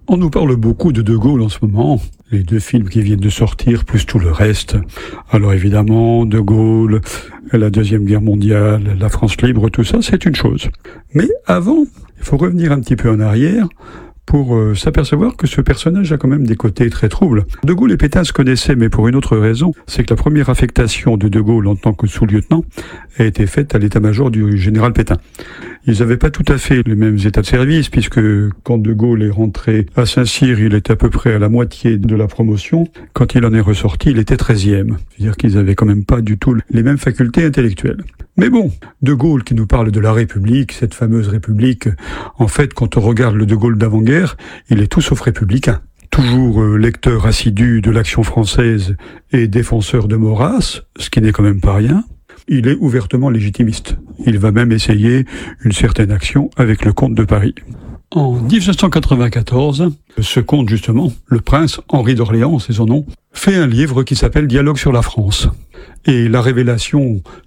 On nous parle beaucoup de Gaulle en ce moment, les 2 films qui viennent de sortir, plus tout le reste. Alors évidemment, De Gaulle, la Deuxième Guerre mondiale, la France libre, tout ça, c'est une chose. Mais avant, il faut revenir un petit peu en arrière pour s'apercevoir que ce personnage a quand même des côtés très troubles. De Gaulle et Pétain se connaissaient, mais pour une autre raison, c'est que la première affectation de Gaulle en tant que sous-lieutenant a été faite à l'état-major du général Pétain. Ils n'avaient pas tout à fait les mêmes états de service, puisque quand De Gaulle est rentré à Saint-Cyr, il était à peu près à la moitié de la promotion. Quand il en est ressorti, il était 13e. C'est-à-dire qu'ils n'avaient quand même pas du tout les mêmes facultés intellectuelles. Mais bon, De Gaulle qui nous parle de la République, cette fameuse République, en fait, quand on regarde le De Gaulle d'avant-guerre, il est tout sauf républicain. Toujours lecteur assidu de l'Action française et défenseur de Maurras, ce qui n'est quand même pas rien. Il est ouvertement légitimiste. Il va même essayer une certaine action avec le comte de Paris. En 1994, ce comte justement, le prince Henri d'Orléans, c'est son nom, fait un livre qui s'appelle « Dialogue sur la France ». Et la révélation